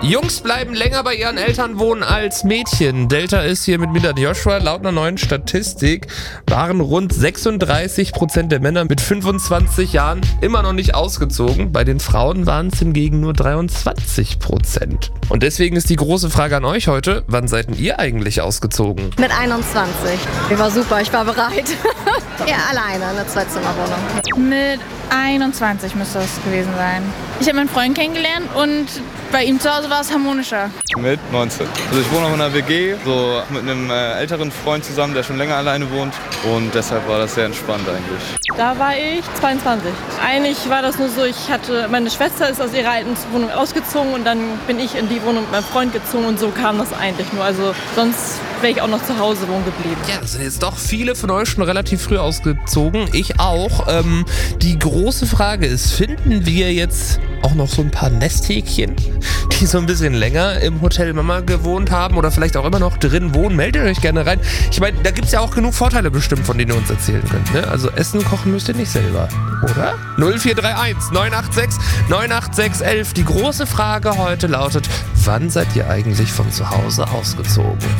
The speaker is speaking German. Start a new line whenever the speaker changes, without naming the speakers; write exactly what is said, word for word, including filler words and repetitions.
Jungs bleiben länger bei ihren Eltern wohnen als Mädchen. Delta ist hier mit Milan Joshua. Laut einer neuen Statistik waren rund sechsunddreißig Prozent der Männer mit fünfundzwanzig Jahren immer noch nicht ausgezogen. Bei den Frauen waren es hingegen nur dreiundzwanzig Prozent. Und deswegen ist die große Frage an euch heute, wann seid denn ihr eigentlich ausgezogen?
Mit einundzwanzig. Ich war super, ich war bereit. Ja, alleine, eine Zweizimmerwohnung.
Mit einundzwanzig müsste das gewesen sein. Ich habe meinen Freund kennengelernt und bei ihm zu Hause war es harmonischer.
Mit neunzehn. Also ich wohne auch in einer W G, so mit einem äh, älteren Freund zusammen, der schon länger alleine wohnt. Und deshalb war das sehr entspannt eigentlich.
Da war ich zweiundzwanzig. Eigentlich war das nur so, ich hatte, meine Schwester ist aus ihrer alten Wohnung ausgezogen und dann bin ich in die Wohnung mit meinem Freund gezogen und so kam das eigentlich nur. Also sonst wäre ich auch noch zu Hause wohnen geblieben.
Ja, das sind jetzt doch viele von euch schon relativ früh ausgezogen. Ich auch. Ähm, die große Frage ist, finden wir jetzt auch noch so ein paar Nesthäkchen, die so ein bisschen länger im Hotel Mama gewohnt haben oder vielleicht auch immer noch drin wohnen? Meldet euch gerne rein. Ich meine, da gibt es ja auch genug Vorteile bestimmt, von denen ihr uns erzählen könnt. Ne? Also Essen kochen müsst ihr nicht selber, oder? null vier drei eins neun acht sechs neun acht sechs eins eins. Die große Frage heute lautet, wann seid ihr eigentlich von zu Hause ausgezogen?